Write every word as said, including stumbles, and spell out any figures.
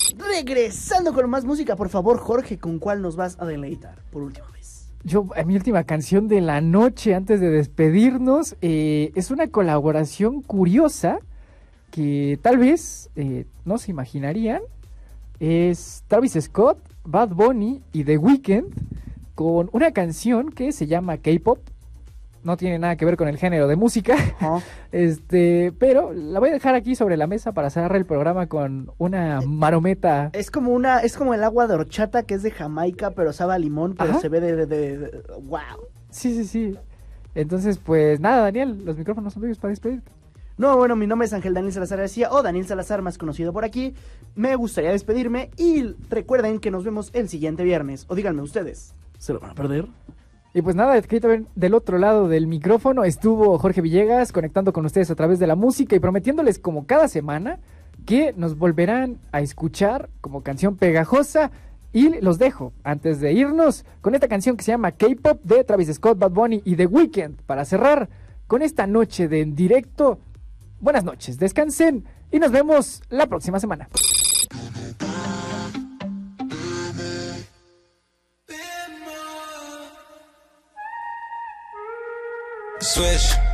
Regresando con más música, por favor, Jorge, ¿con cuál nos vas a deleitar por última vez? Yo, a mi última canción de la noche, antes de despedirnos, eh, es una colaboración curiosa que tal vez eh, no se imaginarían. Es Travis Scott, Bad Bunny y The Weeknd con una canción que se llama K-pop. No tiene nada que ver con el género de música, uh-huh. este, pero la voy a dejar aquí sobre la mesa para cerrar el programa con una marometa. Es como una, es como el agua de horchata que es de Jamaica, pero sabe a limón, pero Ajá. se ve de, de, de, de, wow. Sí, sí, sí. Entonces, pues nada, Daniel, los micrófonos son tuyos para despedirte. No, bueno, mi nombre es Ángel Daniel Salazar García, o Daniel Salazar, más conocido por aquí. Me gustaría despedirme y recuerden que nos vemos el siguiente viernes. O díganme ustedes, ¿se lo van a perder? Y pues nada, aquí también del otro lado del micrófono estuvo Jorge Villegas conectando con ustedes a través de la música y prometiéndoles como cada semana que nos volverán a escuchar como canción pegajosa. Y los dejo antes de irnos con esta canción que se llama K-pop de Travis Scott, Bad Bunny y The Weeknd para cerrar con esta noche de en directo. Buenas noches, descansen y nos vemos la próxima semana. Swish.